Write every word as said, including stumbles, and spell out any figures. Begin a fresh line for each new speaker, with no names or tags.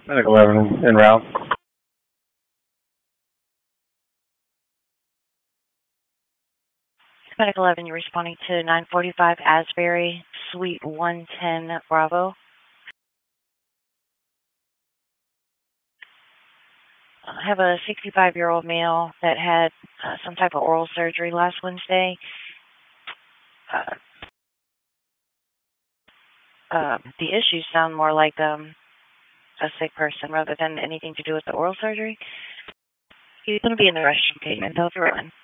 Medical eleven en route.
Medical eleven, you're responding to nine forty-five Asbury, Suite one ten, Bravo. I have a sixty-five-year-old male that had uh, some type of oral surgery last Wednesday. Uh, uh, the issues sound more like um, a sick person rather than anything to do with the oral surgery. He's going to be in the restroom treatment, though, if you're on.